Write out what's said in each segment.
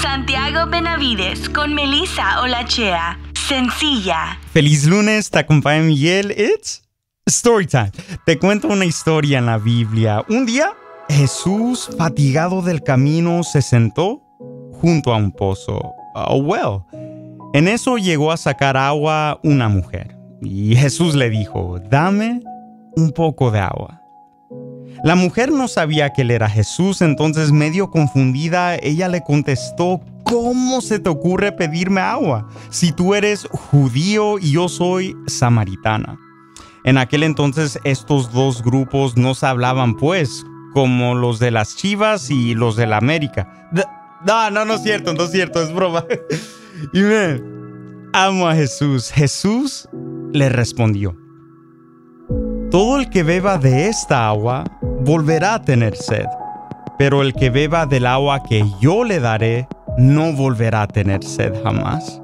Santiago Benavides con Melissa Olachea. Sencilla. Feliz lunes, te acompaña Miguel. It's Storytime. Te cuento una historia en la Biblia. Un día, Jesús, fatigado del camino, se sentó junto a un pozo, a well. En eso llegó a sacar agua una mujer. Y Jesús le dijo, dame un poco de agua. La mujer no sabía que él era Jesús, entonces medio confundida, ella le contestó, ¿cómo se te ocurre pedirme agua? Si tú eres judío y yo soy samaritana. En aquel entonces estos dos grupos no se hablaban pues, como los de las Chivas y los de la América. No es cierto, es broma. Y amo a Jesús. Jesús le respondió, todo el que beba de esta agua volverá a tener sed, pero el que beba del agua que yo le daré no volverá a tener sed jamás.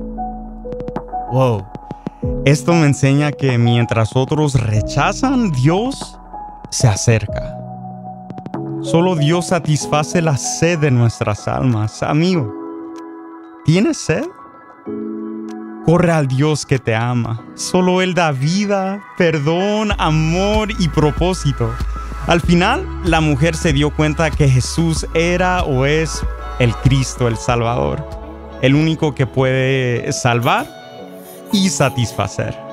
Wow. Esto me enseña que mientras otros rechazan, Dios se acerca. Solo Dios satisface la sed de nuestras almas. Amigo, ¿tienes sed? Corre al Dios que te ama. Solo Él da vida, perdón, amor y propósito. Al final, la mujer se dio cuenta que Jesús era o es el Cristo, el Salvador, el único que puede salvar y satisfacer.